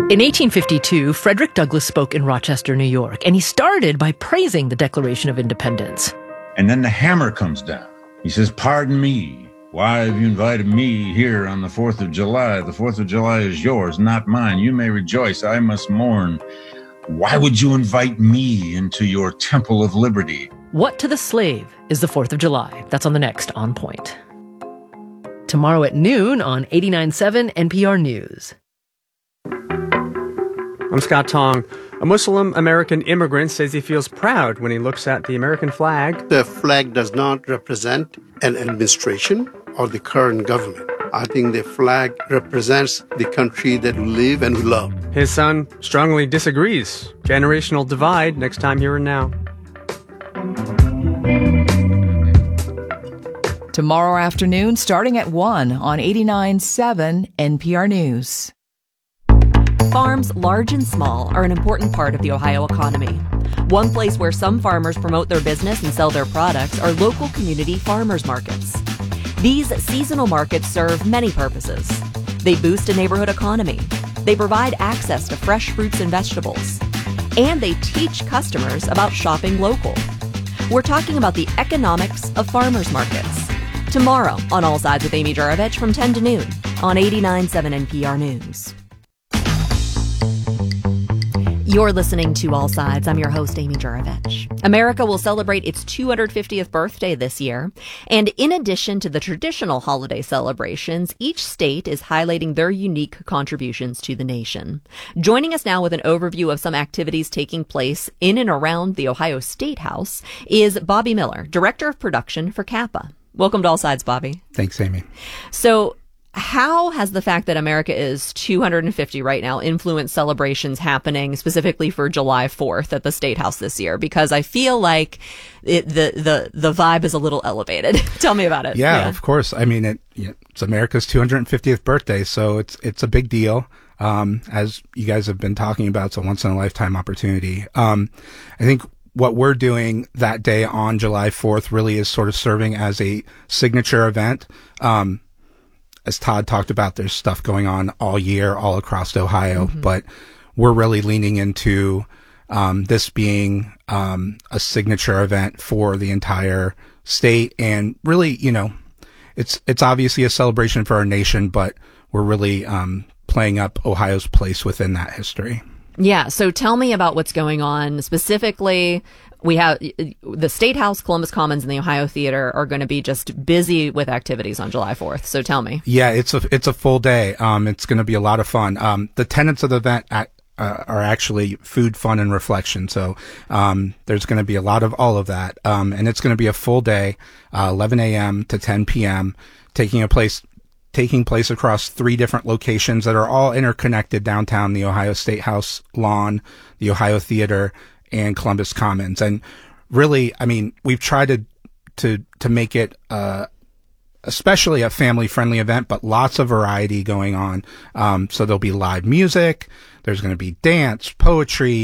In 1852, Frederick Douglass spoke in Rochester, New York, and he started by praising the Declaration of Independence. And then the hammer comes down. He says, "Pardon me. Why have you invited me here on the 4th of July? The 4th of July is yours, not mine. You may rejoice. I must mourn. Why would you invite me into your temple of liberty?" What to the slave is the 4th of July? That's on the next On Point. Tomorrow at noon on 89.7 NPR News. I'm Scott Tong. A Muslim American immigrant says he feels proud when he looks at the American flag. The flag does not represent an administration or the current government. I think the flag represents the country that we live and we love. His son strongly disagrees. Generational divide next time here and now. Tomorrow afternoon, starting at 1 on 89.7 NPR News. Farms, large and small, are an important part of the Ohio economy. One place where some farmers promote their business and sell their products are local community farmers markets. These seasonal markets serve many purposes. They boost a neighborhood economy. They provide access to fresh fruits and vegetables. And they teach customers about shopping local. We're talking about the economics of farmers markets. Tomorrow on All Sides with Amy Juravich from 10 to noon on 89.7 NPR News. You're listening to All Sides. I'm your host, Amy Juravich. America will celebrate its 250th birthday this year. And in addition to the traditional holiday celebrations, each state is highlighting their unique contributions to the nation. Joining us now with an overview of some activities taking place in and around the Ohio State House is Bobby Miller, Director of Production for CAPA. Welcome to All Sides, Bobby. Thanks, Amy. So, how has the fact that America is 250 right now influenced celebrations happening specifically for July 4th at the State House this year? Because I feel like the vibe is a little elevated. Tell me about it. Yeah, of course. I mean, it's America's 250th birthday, so it's a big deal. As you guys have been talking about, it's a once in a lifetime opportunity. I think what we're doing that day on July 4th really is sort of serving as a signature event. As Todd talked about, there's stuff going on all year, all across Ohio, but we're really leaning into this being a signature event for the entire state. And really, it's obviously a celebration for our nation, but we're really playing up Ohio's place within that history. Yeah. So tell me about what's going on specifically. We have the State House, Columbus Commons, and the Ohio Theater are going to be just busy with activities on July 4th. So tell me. Yeah, it's a full day. It's going to be a lot of fun. The tenets of the event are actually food, fun, and reflection. So there's going to be a lot of all of that. And it's going to be a full day, 11 a.m. to 10 p.m., taking place across 3 different locations that are all interconnected downtown: the Ohio State House lawn, the Ohio Theater, and Columbus Commons. And really, I mean, we've tried to make it especially a family-friendly event, but lots of variety going on. So there'll be live music, there's going to be dance, poetry,